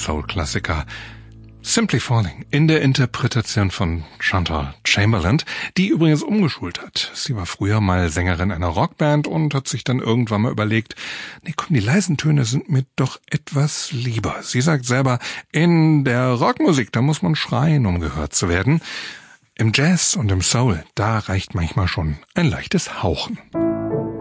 Soul-Klassiker Simply Falling in der Interpretation von Chantal Chamberlain, die übrigens umgeschult hat. Sie war früher mal Sängerin einer Rockband und hat sich dann irgendwann mal überlegt, nee, komm, die leisen Töne sind mir doch etwas lieber. Sie sagt selber, in der Rockmusik, da muss man schreien, um gehört zu werden. Im Jazz und im Soul, da reicht manchmal schon ein leichtes Hauchen.